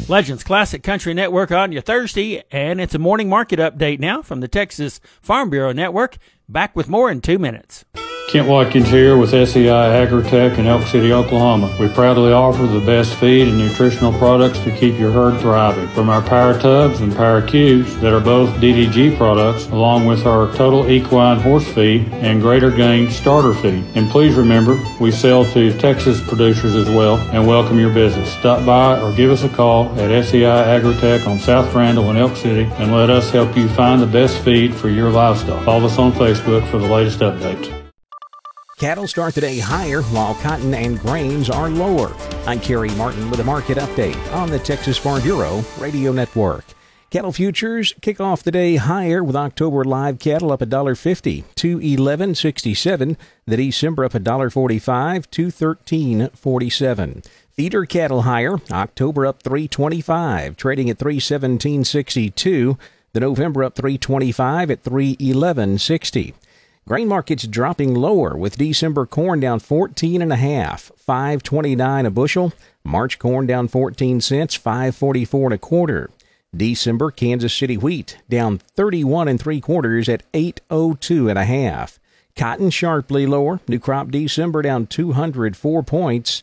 Legends Classic Country Network on your Thursday, and it's a morning market update now from the Texas Farm Bureau Network. Back with more in 2 minutes. Kent Watkins here with SEI Agritech in Elk City, Oklahoma. We proudly offer the best feed and nutritional products to keep your herd thriving. From our Power Tubs and Power Cubes that are both DDG products, along with our Total Equine Horse Feed and Greater Gain Starter Feed. And please remember, we sell to Texas producers as well and welcome your business. Stop by or give us a call at SEI Agritech on South Randall in Elk City and let us help you find the best feed for your livestock. Follow us on Facebook for the latest updates. Cattle start the day higher while cotton and grains are lower. I'm Kerry Martin with a market update on the Texas Farm Bureau Radio Network. Cattle futures kick off the day higher with October live cattle up $1.50 to $11.67. The December up $1.45 to $13.47. Feeder cattle higher. October up $3.25, trading at $317.62. The November up $3.25 at $311.60. Grain markets dropping lower with December corn down 14.5, $5.29 a bushel. March corn down 14 cents, $5.44 a quarter. December Kansas City wheat down 31 3/4 at $8.02 and a half. Cotton sharply lower. New crop December down 204 points,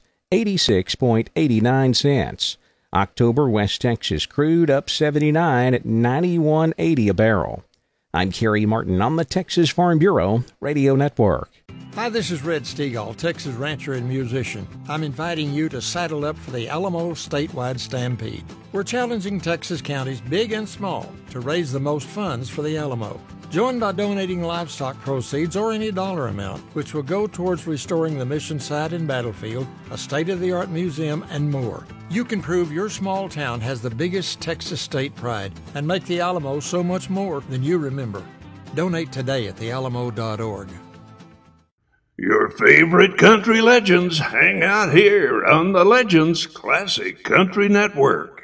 86.89 cents. October West Texas crude up 79 at 91.80 a barrel. I'm Kerry Martin on the Texas Farm Bureau Radio Network. Hi, this is Red Stegall, Texas rancher and musician. I'm inviting you to saddle up for the Alamo Statewide Stampede. We're challenging Texas counties, big and small, to raise the most funds for the Alamo. Join by donating livestock proceeds or any dollar amount, which will go towards restoring the mission site and battlefield, a state-of-the-art museum, and more. You can prove your small town has the biggest Texas state pride and make the Alamo so much more than you remember. Donate today at thealamo.org. Your favorite country legends hang out here on the Legends Classic Country Network.